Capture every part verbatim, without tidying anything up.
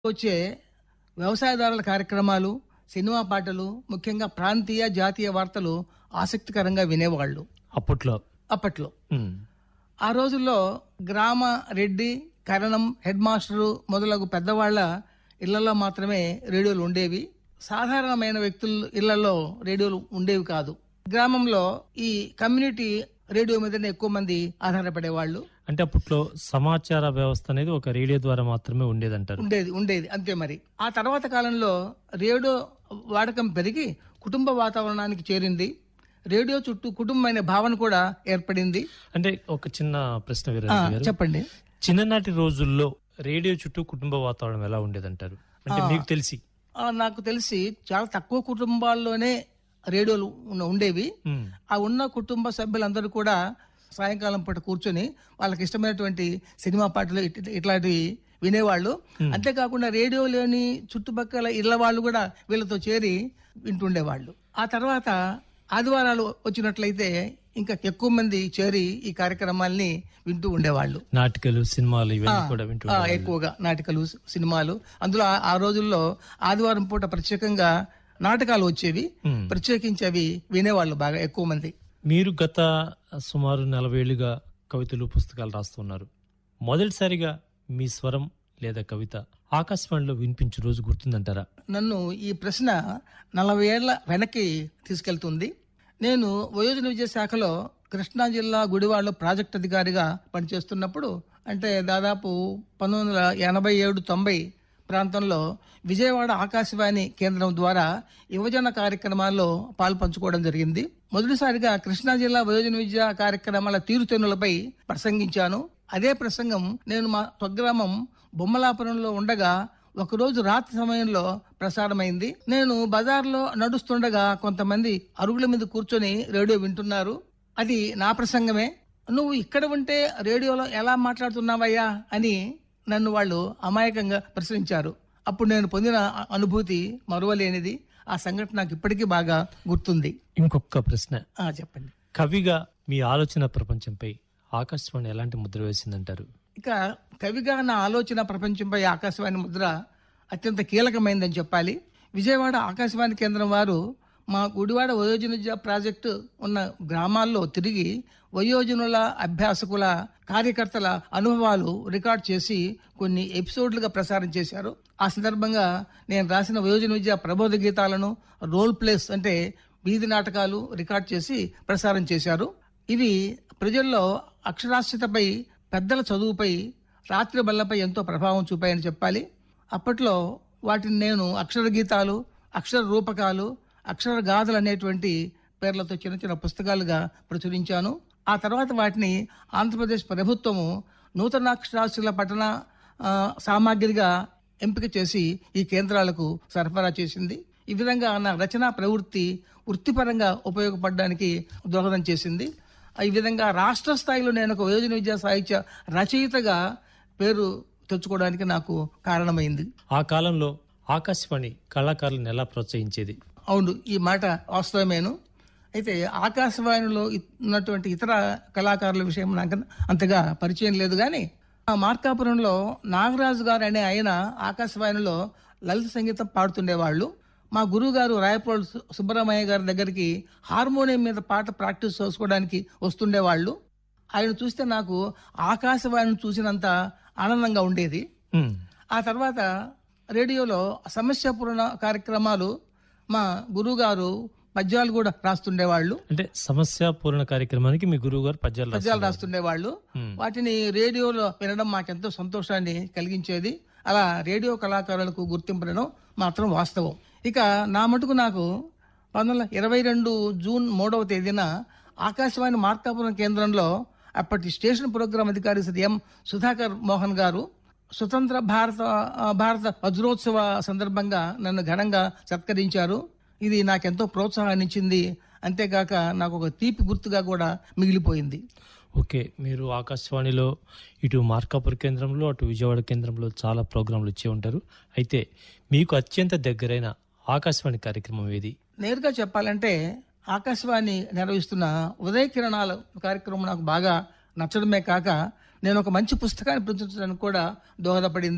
వచ్చే వ్యవసాయదారుల కార్యక్రమాలు, సినిమా పాటలు, ముఖ్యంగా ప్రాంతీయ జాతీయ వార్తలు ఆసక్తికరంగా వినేవాళ్ళు అప్పట్లో. అప్పట్లో. ఉమ్. ఆ రోజుల్లో గ్రామ రెడ్డి, కరణం, హెడ్ మాస్టరు మొదలగు పెద్దవాళ్ల ఇళ్లలో మాత్రమే రేడియోలు ఉండేవి. సాధారణమైన వ్యక్తుల ఇళ్లలో రేడియోలు ఉండేవి కాదు. గ్రామంలో ఈ కమ్యూనిటీ రేడియో మీదనే ఎక్కువ మంది ఆధారపడేవాళ్ళు. అంటే అప్పట్లో సమాచార వ్యవస్థ అనేది ఒక రేడియో ద్వారా మాత్రమే ఉండేదంటారు. ఉండేది ఉండేది అంతే. మరి ఆ తర్వాత కాలంలో రేడియో వాడకం పెరిగి కుటుంబ వాతావరణానికి చేరింది. రేడియో చుట్టూ కుటుంబం అనే భావన కూడా ఏర్పడింది. అంటే ఒక చిన్న ప్రశ్న ఆ, వీరరాజు గారు. చెప్పండి. చిన్ననాటి రోజుల్లో రేడియో చుట్టూ కుటుంబ వాతావరణం ఎలా ఉండేదంటారు? అంటే ఆ. మీకు తెలిసి. ఆ, నాకు తెలిసి చాలా తక్కువ కుటుంబాల్లోనే రేడియోలు ఉన్న- ఉండేవి. ఉమ్. ఆ ఉన్న కుటుంబ సభ్యులందరూ కూడా సాయంకాలం పూట కూర్చొని వాళ్ళకి ఇష్టమైనటువంటి సినిమా పాటలు ఇట్- ఇట్లాంటివి వినేవాళ్ళు. Hmm. అంతేకాకుండా రేడియోలోని చుట్టుపక్కల ఇళ్ల వాళ్ళు కూడా వీళ్ళతో చేరి వింటుండేవాళ్ళు. ఆ తర్వాత ఆదివారాలు వచ్చినట్లయితే ఇంకా ఎక్కువ మంది చేరి ఈ కార్యక్రమాల్ని వింటూ ఉండేవాళ్ళు. నాటికలు, సినిమాలు ఇవన్నీ ఆ, కూడా వింటూ ఆ, ఉండేవాళ్ళు. ఎక్కువగా నాటకాలు, సినిమాలు. అందులో ఆ- ఆ రోజుల్లో ఆదివారం పూట ప్రత్యేకంగా నాటకాలు వచ్చేవి. ఉమ్. ప్రత్యేకించి అవి వినేవాళ్ళు బాగా ఎక్కువ మంది. మీరు గత సుమారు నలభై ఏళ్ళుగా కవితలు, పుస్తకాలు రాస్తున్నారు. మొదటిసారిగా మీ స్వరం లేదా కవిత ఆకాశవాణిలో వినిపించే రోజు గుర్తుందంటారా? నన్ను ఈ ప్రశ్న నలభై ఏళ్ల వెనక్కి తీసుకెళ్తుంది. నేను వయోజన విద్యా శాఖలో కృష్ణా జిల్లా గుడివాడలో ప్రాజెక్ట్ అధికారిగా పనిచేస్తున్నప్పుడు, అంటే దాదాపు పంతొమ్మిది వందల ఎనభై ఏడు తొంభై ప్రాంతంలో విజయవాడ ఆకాశవాణి కేంద్రం ద్వారా యువజన కార్యక్రమాల్లో పాల్పంచుకోవడం జరిగింది. మొదటిసారిగా కృష్ణా జిల్లా వయోజన విద్యా కార్యక్రమాల తీరుతెన్నులపై ప్రసంగించాను. అదే ప్రసంగం నేను మా స్వగ్రామం బొమ్మలాపురంలో ఉండగా ఒకరోజు రాత్రి సమయంలో ప్రసారమైంది. నేను బజార్లో నడుస్తుండగా కొంతమంది అరుగుల మీద కూర్చొని రేడియో వింటున్నారు. అది నా ప్రసంగమే. నువ్వు ఇక్కడ ఉంటే రేడియోలో ఎలా మాట్లాడుతున్నావయ్యా అని నన్ను వాళ్ళు అమాయకంగా ప్రశ్నించారు. అప్పుడు నేను పొందిన అ- అనుభూతి మరువలేనిది. ఆ సంఘటన నాకు ఇప్పటికీ బాగా గుర్తుంది. ఇంకొక ప్రశ్న. ఆ, చెప్పండి. కవిగా మీ ఆలోచన ప్రపంచంపై ఆకాశవాణి ఎలాంటి ముద్ర వేసిందంటారు? ఇక కవిగా నా ఆలోచన ప్రపంచంపై ఆకాశవాణి ముద్ర అత్యంత కీలకమైందని చెప్పాలి. విజయవాడ ఆకాశవాణి కేంద్రం వారు మా గుడివాడ వయోజన విద్యా ప్రాజెక్టు ఉన్న గ్రామాల్లో తిరిగి వయోజనుల, అభ్యాసకుల, కార్యకర్తల అనుభవాలు రికార్డ్ చేసి కొన్ని ఎపిసోడ్లుగా ప్రసారం చేశారు. ఆ సందర్భంగా నేను రాసిన వయోజన విద్యా ప్రబోధ గీతాలను, రోల్ ప్లేస్ అంటే వీధి నాటకాలు రికార్డ్ చేసి ప్రసారం చేశారు. ఇవి ప్రజల్లో అక్షరాస్యతపై, పెద్దల చదువుపై, రాత్రి బల్లపై ఎంతో ప్రభావం చూపాయని చెప్పాలి. అప్పట్లో వాటిని నేను అక్షర గీతాలు, అక్షర రూపకాలు, అక్షర గాథలు అనేటువంటి పేర్లతో చిన్న చిన్న పుస్తకాలుగా ప్రచురించాను. ఆ తర్వాత వాటిని ఆంధ్రప్రదేశ్ ప్రభుత్వము నూతనాక్షరాస్యుల పఠన ఆ, సామాగ్రిగా ఎంపిక చేసి ఈ కేంద్రాలకు సరఫరా చేసింది. ఈ విధంగా నా రచనా ప్రవృత్తి వృత్తిపరంగా ఉపయోగపడడానికి దోహదం చేసింది. ఈ విధంగా రాష్ట్ర స్థాయిలో నేను ఒక వయోజన విద్యా సాహిత్య రచయితగా పేరు తెచ్చుకోవడానికి నాకు కారణమైంది. ఆ కాలంలో ఆకాశవాణి కళాకారులను ఎలా ప్రోత్సహించేది? అవును, ఈ మాట వాస్తవమేను. అయితే ఆకాశవాణిలో ఇ- ఉన్నటువంటి ఇతర కళాకారుల విషయం నాకు అంతగా పరిచయం లేదు. కానీ ఆ మార్కాపురంలో నాగరాజు గారు అనే ఆయన ఆకాశవాణిలో లలిత సంగీతం పాడుతుండేవాళ్ళు. మా గురువు గారు రాయప్రోలు సు- సుబ్బరామయ్య గారి దగ్గరికి హార్మోనియం మీద పాట ప్రాక్టీస్ చేసుకోవడానికి వస్తుండేవాళ్ళు. ఆయన చూస్తే నాకు ఆకాశవాణిని చూసినంత ఆనందంగా ఉండేది. ఉమ్. ఆ తర్వాత రేడియోలో సమస్య పూర్ణ కార్యక్రమాలు మా గురువు గారు పద్యాలు కూడా రాస్తుండేవాళ్ళు. అంటే సమస్య పూర్ణ కార్యక్రమానికి మీ గురువు గారు పద్యాలు పద్యాలు రాస్తారు. రాస్తుండేవాళ్ళు. ఉమ్. వాటిని రేడియోలో వినడం మాకెంతో సంతోషాన్ని కలిగించేది. అలా రేడియో కళాకారులకు గుర్తింపడం మాత్రం వాస్తవం. ఇక నా మటుకు నాకు పంతొమ్మిది వందల ఇరవై రెండు జూన్ మూడవ తేదీన ఆకాశవాణి మార్కాపురం కేంద్రంలో అప్పటి స్టేషన్ ప్రోగ్రాం అధికారి శ్రీ ఎం సుధాకర్ మోహన్ గారు స్వతంత్ర భారత ఆ, భారత వజ్రోత్సవ సందర్భంగా నన్ను ఘనంగా సత్కరించారు. ఇది నాకెంతో ప్రోత్సాహాన్ని ఇచ్చింది. అంతేగాక నాకు ఒక తీపి గుర్తుగా కూడా మిగిలిపోయింది. ఓకే, మీరు ఆకాశవాణిలో ఇటు మార్కాపూర్ కేంద్రంలో అటు విజయవాడ కేంద్రంలో చాలా ప్రోగ్రాంలు ఇచ్చే ఉంటారు. అయితే మీకు అత్యంత దగ్గరైన ఆకాశవాణి కార్యక్రమం ఏది? నేరుగా చెప్పాలంటే ఆకాశవాణి నిర్వహిస్తున్న ఉదయ కిరణాల కార్యక్రమం నాకు బాగా నచ్చడమే కాక నేను ఒక మంచి పుస్తకాన్ని ప్రచురించడానికి కూడా దోహదపడింది.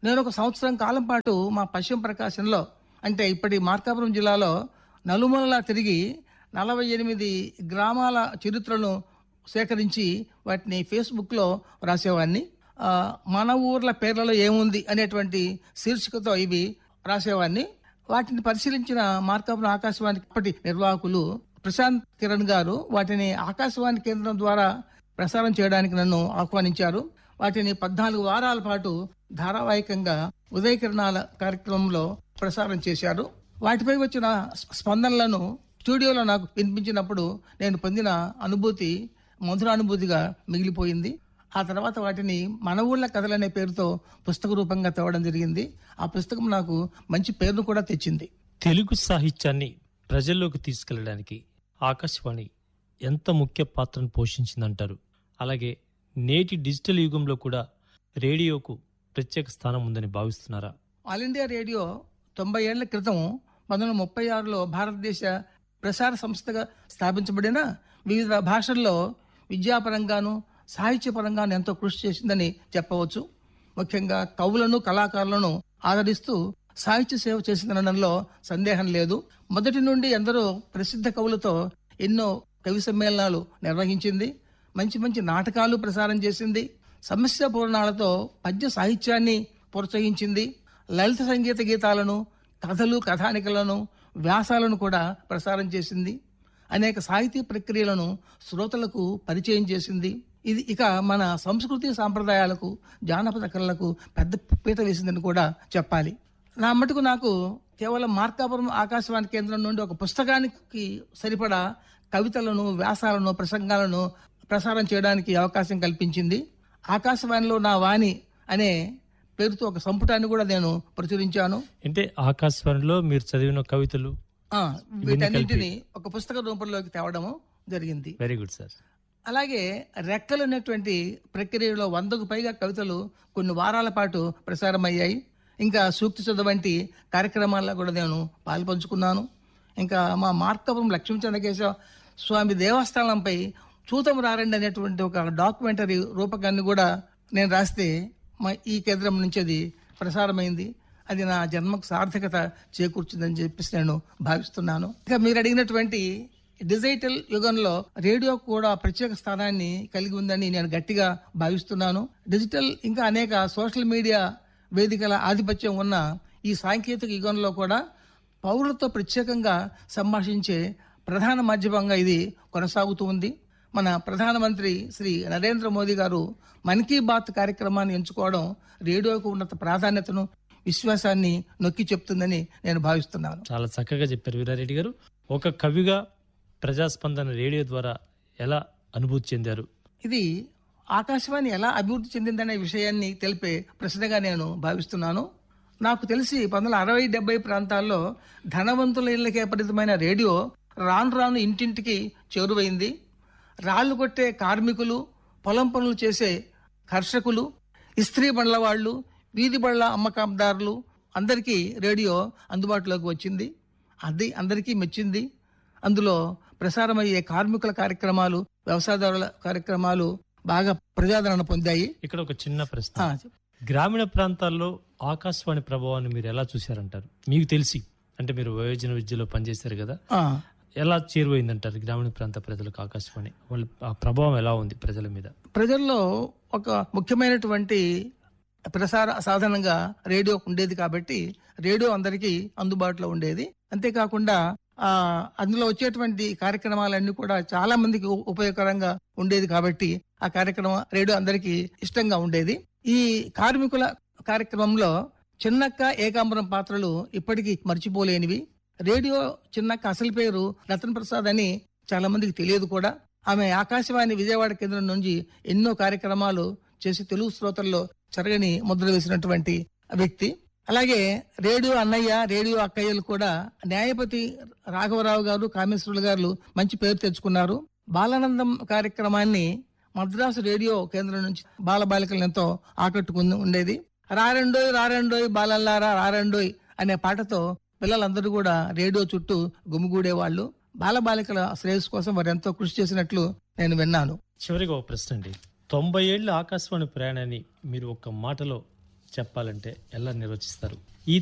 నేను ఒక సంవత్సరం కాలం పాటు మా పశ్చిమ ప్రకాశంలో, అంటే ఇప్పటి మార్కాపురం జిల్లాలో నలుమూలలా తిరిగి నలభై ఎనిమిది గ్రామాల చరిత్రను సేకరించి వాటిని ఫేస్బుక్లో రాసేవాడిని. ఆ, మన ఊర్ల పేర్లలో ఏముంది అనేటువంటి శీర్షికతో ఇవి రాసేవాడిని. వాటిని పరిశీలించిన మార్కాపురం ఆకాశవాణి ఇప్పటి నిర్వాహకులు ప్రశాంత్ కిరణ్ గారు వాటిని ఆకాశవాణి కేంద్రం ద్వారా ప్రసారం చేయడానికి నన్ను ఆహ్వానించారు. వాటిని పద్నాలుగు వారాల పాటు ధారావాహికంగా ఉదయ కిరణాల కార్యక్రమంలో ప్రసారం చేశారు. వాటిపై వచ్చిన స్పందనలను స్టూడియోలో నాకు వినిపించినప్పుడు నేను పొందిన అనుభూతి మధురానుభూతిగా మిగిలిపోయింది. ఆ తర్వాత వాటిని మన ఊళ్ళ కథలనే పేరుతో పుస్తక రూపంగా తేవడం జరిగింది. ఆ పుస్తకం నాకు మంచి పేరును కూడా తెచ్చింది. తెలుగు సాహిత్యాన్ని ప్రజల్లోకి తీసుకెళ్లడానికి ఆకాశవాణి ఎంత ముఖ్య పాత్రను పోషించిందంటారు? అలాగే నేటి డిజిటల్ యుగంలో కూడా రేడియోకు ప్రత్యేక స్థానం ఉందని భావిస్తున్నారా? ఆల్ ఇండియా రేడియో తొంభై ఏళ్ల క్రితం పంతొమ్మిది వందల ముప్పై ఆరులో భారతదేశ ప్రసార సంస్థగా స్థాపించబడిన వివిధ భాషల్లో విద్యాపరంగాను సాహిత్యపరంగాను ఎంతో కృషి చేసిందని చెప్పవచ్చు. ముఖ్యంగా కవులను కళాకారులను ఆదరిస్తూ సాహిత్య సేవ చేసిందనడంలో సందేహం లేదు. మొదటి నుండి ఎందరో ప్రసిద్ధ కవులతో ఎన్నో కవి సమ్మేళనాలు నిర్వహించింది. మంచి మంచి నాటకాలు ప్రసారం చేసింది. సమస్య పూర్ణాలతో పద్య సాహిత్యాన్ని ప్రోత్సహించింది. లలిత సంగీత గీతాలను, కథలు, కథానికలను, వ్యాసాలను కూడా ప్రసారం చేసింది. అనేక సాహితీ ప్రక్రియలను శ్రోతలకు పరిచయం చేసింది. ఇది ఇక మన సంస్కృతి సాంప్రదాయాలకు, జానపద కళలకు పెద్ద పీట వేసిందని కూడా చెప్పాలి. నా మటుకు నాకు కేవలం మార్కాపురం ఆకాశవాణి కేంద్రం నుండి ఒక పుస్తకానికి సరిపడా కవితలను, వ్యాసాలను, ప్రసంగాలను ప్రసారం చేయడానికి అవకాశం కల్పించింది. ఆకాశవాణిలో నా వాణి అనే పేరుతో ఒక సంపుటాన్ని కూడా నేను ప్రచురించాను. అంటే ఆకాశవాణిలో మీరు చదివిన కవితలు ఆ, వీటన్నింటినీ ఒక పుస్తక రూపంలోకి తేవడము జరిగింది. Very good sir. అలాగే రెక్కలు అనేటువంటి ప్రక్రియలో వందకు పైగా కవితలు కొన్ని వారాల పాటు ప్రసారమయ్యాయి. ఇంకా సూక్తి చదువు వంటి కార్యక్రమాల్లో కూడా నేను పాల్పంచుకున్నాను. ఇంకా మా మార్కాపురం లక్ష్మీ చెన్నకేశవ స్వామి దేవస్థానంపై చూతం రారండి అనేటువంటి ఒక డాక్యుమెంటరీ రూపకాన్ని కూడా నేను రాస్తే మా ఈ కేంద్రం నుంచి అది ప్రసారమైంది. అది నా జన్మకు సార్థకత చేకూర్చిందని చెప్పేసి నేను భావిస్తున్నాను. ఇంకా మీరు అడిగినటువంటి డిజిటల్ యుగంలో రేడియో కూడా ప్రత్యేక స్థానాన్ని కలిగి ఉందని నేను గట్టిగా భావిస్తున్నాను. డిజిటల్ ఇంకా అనేక సోషల్ మీడియా వేదికల ఆధిపత్యం ఉన్న ఈ సాంకేతిక యుగంలో కూడా పౌరులతో ప్రత్యేకంగా సంభాషించే ప్రధాన మాధ్యమంగా ఇది కొనసాగుతూ ఉంది. మన ప్రధానమంత్రి శ్రీ నరేంద్ర మోదీ గారు మన్ కీ బాత్ కార్యక్రమాన్ని ఎంచుకోవడం రేడియోకు ఉన్నత ప్రాధాన్యతను, విశ్వాసాన్ని నొక్కి చెప్తుందని నేను భావిస్తున్నాను. చాలా చక్కగా చెప్పారు వీరారెడ్డి గారు. ఒక కవిగా ప్రజాస్పందన రేడియో ద్వారా ఎలా అనుభూతి చెందారు? ఇది ఆకాశవాణి ఎలా అభివృద్ధి చెందిందనే విషయాన్ని తెలిపే ప్రశ్నగా నేను భావిస్తున్నాను. నాకు తెలిసి పంతొమ్మిది వందల అరవై డెబ్బై ప్రాంతాల్లో ధనవంతుల ఇళ్లకే పరిమితమైన రేడియో రాను రాను ఇంటింటికి చేరువైంది. రాళ్లు కొట్టే కార్మికులు, పొలం పనులు చేసే కర్షకులు, ఇస్త్రీ బండ్ల వాళ్ళు, వీధి బళ్ళ అమ్మకందారులు అందరికీ రేడియో అందుబాటులోకి వచ్చింది. అది అందరికీ మెచ్చింది. అందులో ప్రసారమయ్యే కార్మికుల కార్యక్రమాలు, వ్యవసాయదారుల కార్యక్రమాలు బాగా ప్రజాదరణ పొందాయి. ఇక్కడ ఒక చిన్న ప్రశ్న, గ్రామీణ ప్రాంతాల్లో ఆకాశవాణి ప్రభావాన్ని మీరు ఎలా చూశారంటారు? మీకు తెలిసి, అంటే మీరు వయోజన విద్యలో పనిచేశారు కదా, ఎలా చేరువైందంటారు గ్రామీణ ప్రాంత ప్రజలకు ఆకాశవాణి? వాళ్ళ ఆ ప్రభావం ఎలా ఉంది ప్రజల మీద? ప్రజల్లో ఒక ముఖ్యమైనటువంటి ప్రసార సాధనంగా రేడియో ఉండేది కాబట్టి రేడియో అందరికీ అందుబాటులో ఉండేది. అంతేకాకుండా ఆ అందులో వచ్చేటువంటి కార్యక్రమాలన్నీ కూడా చాలా మందికి ఉపయోగకరంగా ఉండేది కాబట్టి ఆ కార్యక్రమం రేడియో అందరికీ ఇష్టంగా ఉండేది. ఈ కార్మికుల కార్యక్రమంలో చిన్నక్క, ఏకాంబరం పాత్రలు ఇప్పటికీ మర్చిపోలేనివి. రేడియో చిన్నక్క అసలు పేరు రతన్ ప్రసాద్ అని చాలా మందికి తెలియదు కూడా. ఆమె ఆకాశవాణి విజయవాడ కేంద్రం నుంచి ఎన్నో కార్యక్రమాలు చేసి తెలుగు శ్రోతల్లో చెరగని ముద్ర వేసినటువంటి వ్యక్తి. అలాగే రేడియో అన్నయ్య, రేడియో అక్కయ్యలు కూడా న్యాయపతి రాఘవరావు గారు, కామేశ్వరులు గారు మంచి పేరు తెచ్చుకున్నారు. బాలానందం కార్యక్రమాన్ని మద్రాసు రేడియో కేంద్రం నుంచి బాలబాలికలను ఎంతో ఆకట్టుకుని ఉండేది. రారెండోయ్ రారెండోయ్ బాలల్లారా రారెండోయ్ అనే పాటతో పిల్లలందరూ కూడా రేడియో చుట్టూ గుమిగూడేవాళ్లు. బాలబాలికల శ్రేయస్సు కోసం వారు ఎంతో కృషి చేసినట్లు నేను విన్నాను. చివరిగా ఒక ప్రశ్న అండి, తొంభై ఏళ్ల ఆకాశవాణి ప్రయాణాన్ని మీరు ఒక్క మాటలో చెప్పాలంటే ఎలా నిర్వచిస్తారు?